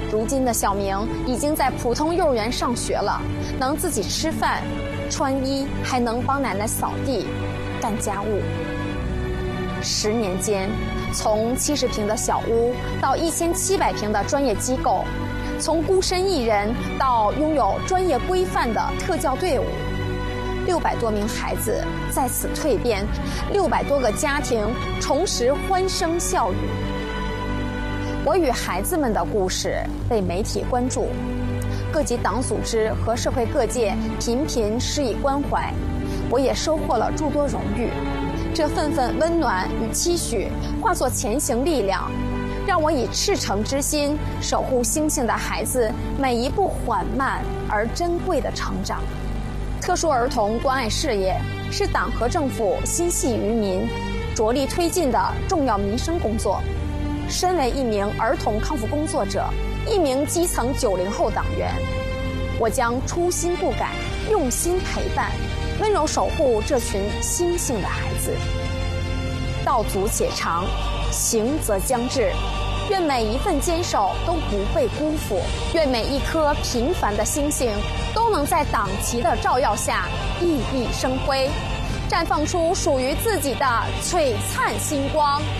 如今的小明已经在普通幼儿园上学了，能自己吃饭、穿衣，还能帮奶奶扫地、干家务。10年间，从70平的小屋到1700平的专业机构，从孤身一人到拥有专业规范的特教队伍，600多名孩子在此蜕变，600多个家庭重拾欢声笑语。我与孩子们的故事被媒体关注，各级党组织和社会各界频频施以关怀，我也收获了诸多荣誉。这份份温暖与期许化作前行力量，让我以赤诚之心守护星星的孩子每一步缓慢而珍贵的成长。特殊儿童关爱事业是党和政府心系于民、着力推进的重要民生工作。身为一名儿童康复工作者，一名基层90后党员，我将初心不改，用心陪伴，温柔守护这群星星的孩子。道阻且长，行则将至。愿每一份坚守都不被辜负，愿每一颗平凡的星星都能在党旗的照耀下熠熠生辉，绽放出属于自己的璀璨星光。